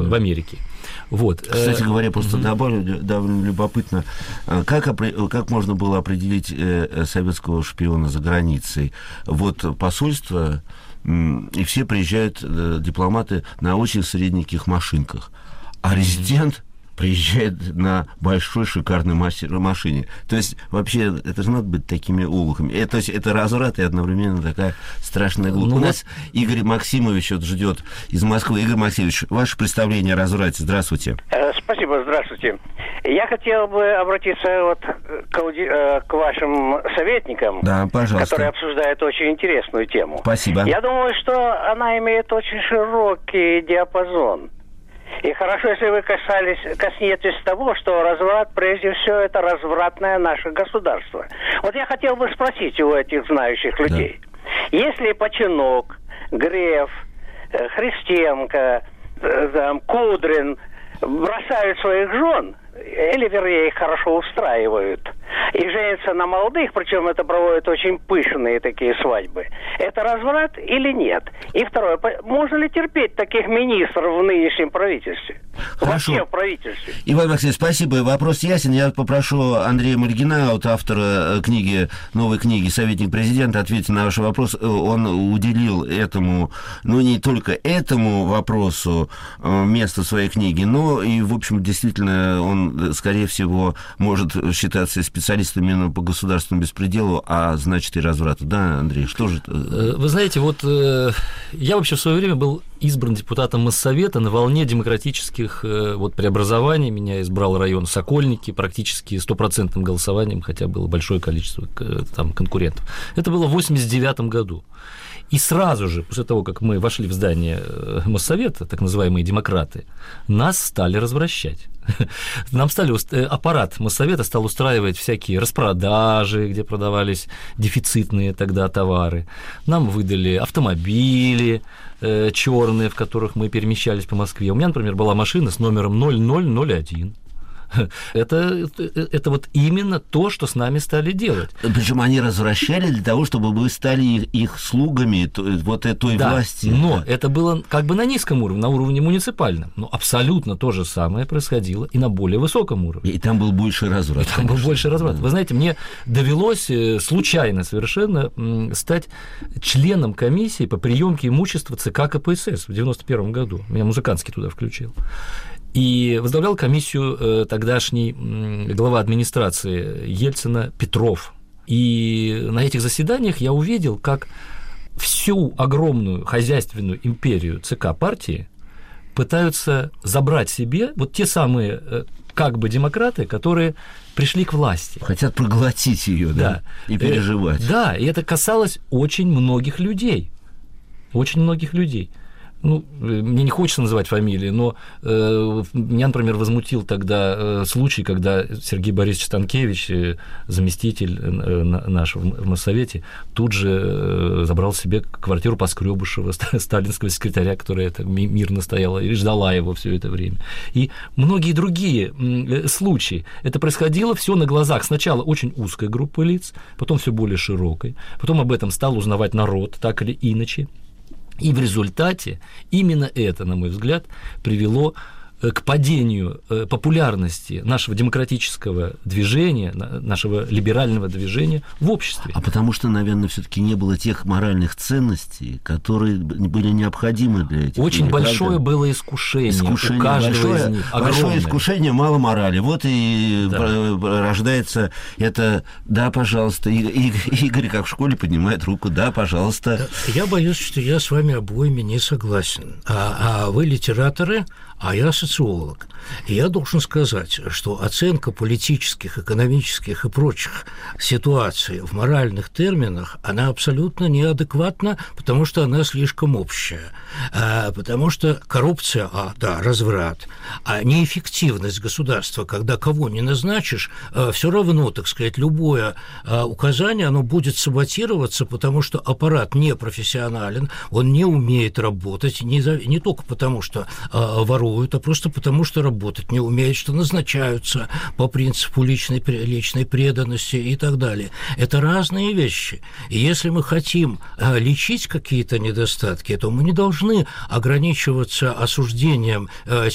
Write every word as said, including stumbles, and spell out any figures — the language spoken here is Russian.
в Америке. Вот. Кстати говоря, просто mm-hmm. добавлю, довольно любопытно, как, как можно было определить советского шпиона за границей? Вот посольство, и все приезжают, дипломаты, на очень средненьких машинках, а резидент приезжает на большой шикарной машине. То есть, вообще, это же надо быть такими олухами. Это, то есть, это разврат и одновременно такая страшная глупость. Ну, У нас Игорь Максимович вот ждет из Москвы. Игорь Максимович, ваше представление о разврате. Здравствуйте. Спасибо, здравствуйте. Я хотел бы обратиться вот к, ауди... к вашим советникам, да, пожалуйста, которые обсуждают очень интересную тему. Спасибо. Я думаю, что она имеет очень широкий диапазон. И хорошо, если вы касались, коснетесь того, что разврат, прежде всего, это развратное наше государство. Вот я хотел бы спросить у этих знающих людей. Да. Если Починок, Греф, Христенко, там, Кудрин бросают своих жен, или, вернее, их хорошо устраивают, и женятся на молодых, причем это проводят очень пышные такие свадьбы, это разврат или нет? И второе, можно ли терпеть таких министров в нынешнем правительстве? Хорошо. Вообще в правительстве. Иван Максимович, спасибо. Вопрос ясен. Я попрошу Андрея Мальгина, вот автора книги, новой книги «Советник президента», ответить на ваш вопрос. Он уделил этому, ну, не только этому вопросу место в своей книге, но и, в общем, действительно, он, скорее всего, может считаться специалистом именно по государственному беспределу, а значит и разврату. Да, Андрей, что же это? Вы знаете, вот я вообще в свое время был избран депутатом Моссовета на волне демократических вот, преобразований. Меня избрал район Сокольники практически стопроцентным голосованием, хотя было большое количество там конкурентов. Это было в восемьдесят девятом году. И сразу же, после того, как мы вошли в здание Моссовета, так называемые демократы, нас стали развращать. Нам стали, аппарат Моссовета стал устраивать всякие распродажи, где продавались дефицитные тогда товары. Нам выдали автомобили э, черные, в которых мы перемещались по Москве. У меня, например, была машина с номером ноль ноль ноль один. Это, это вот именно то, что с нами стали делать. Причем они развращали для того, чтобы мы стали их, их слугами вот той да, власти. Но это было как бы на низком уровне, на уровне муниципальном. Но абсолютно то же самое происходило и на более высоком уровне. И там был больше разврат. И там был больше разврат. Вы знаете, мне довелось случайно совершенно стать членом комиссии по приемке имущества ЦК КПСС в девяносто первом году. Меня Музыкантский туда включил. И возглавлял комиссию тогдашний глава администрации Ельцина Петров. И на этих заседаниях я увидел, как всю огромную хозяйственную империю ЦК партии пытаются забрать себе вот те самые как бы демократы, которые пришли к власти. Хотят проглотить ее, да, да, и переживать. Да, и это касалось очень многих людей. Очень многих людей. Ну, мне не хочется называть фамилии, но э, меня, например, возмутил тогда э, случай, когда Сергей Борисович Станкевич, э, заместитель э, наш в Моссовете, тут же э, забрал себе квартиру Поскребышева, сталинского секретаря, которая это мирно стояла и ждала его все это время. И многие другие э, случаи. Это происходило все на глазах. Сначала очень узкой группы лиц, потом все более широкой, потом об этом стал узнавать народ, так или иначе. И в результате именно это, на мой взгляд, привело к падению популярности нашего демократического движения, нашего либерального движения в обществе. А потому что, наверное, все-таки не было тех моральных ценностей, которые были необходимы для этих. Очень людей, большое правда? Было искушение, искушение у каждого большое, из них. Огромное. Большое искушение, мало морали. Вот и да. рождается это «да, пожалуйста». Игорь, как в школе, поднимает руку «да, пожалуйста». Я боюсь, что я с вами обоими не согласен. А, а вы литераторы, а я социолог. И я должен сказать, что оценка политических, экономических и прочих ситуаций в моральных терминах, она абсолютно неадекватна, потому что она слишком общая. А, потому что коррупция, а, да, разврат, а неэффективность государства, когда кого не назначишь, а, все равно, так сказать, любое а, указание, оно будет саботироваться, потому что аппарат непрофессионален, он не умеет работать, не, за, не только потому, что а, воруют, а просто потому, что работать не умеют, что назначаются по принципу личной, личной преданности и так далее. Это разные вещи. И если мы хотим а, лечить какие-то недостатки, то мы не должны ограничиваться осуждением а,